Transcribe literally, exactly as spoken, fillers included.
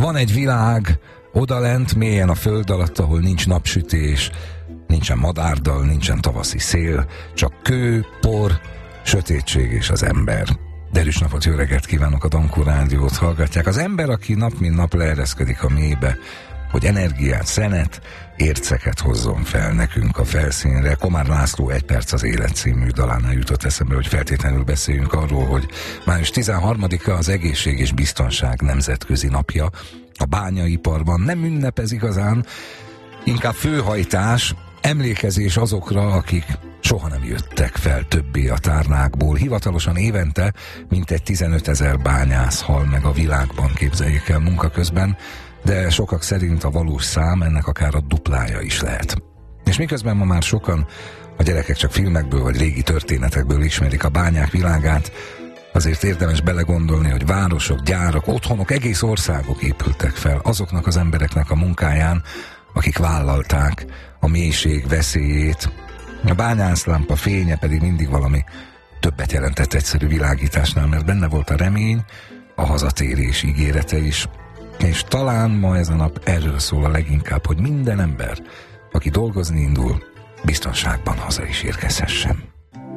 Van egy világ odalent, mélyen a föld alatt, ahol nincs napsütés, nincsen madárdal, nincsen tavaszi szél, csak kő, por, sötétség és az ember. Derűs napot, jó reggelt kívánok, a Dankó Rádiót hallgatják. Az ember, aki nap mint nap leereszkedik a mélybe, hogy energiát, szenet, érceket hozzon fel nekünk a felszínre. Komár László Egy perc az élet című dalánál jutott eszembe, hogy feltétlenül beszéljünk arról, hogy május tizenharmadika az egészség és biztonság nemzetközi napja. A bányaiparban nem ünnep ez igazán, inkább főhajtás, emlékezés azokra, akik soha nem jöttek fel többé a tárnákból. Hivatalosan évente mintegy tizenötezer bányász hal meg a világban, képzeljék el, munka közben, de sokak szerint a valós szám ennek akár a duplája is lehet. És miközben ma már sokan, a gyerekek csak filmekből vagy régi történetekből ismerik a bányák világát, azért érdemes belegondolni, hogy városok, gyárak, otthonok, egész országok épültek fel azoknak az embereknek a munkáján, akik vállalták a mélység veszélyét. A bányászlámpa fénye pedig mindig valami többet jelentett egyszerű világításnál, mert benne volt a remény, a hazatérés ígérete is. És talán ma ez a nap erről szól a leginkább, hogy minden ember, aki dolgozni indul, biztonságban haza is érkezhessen.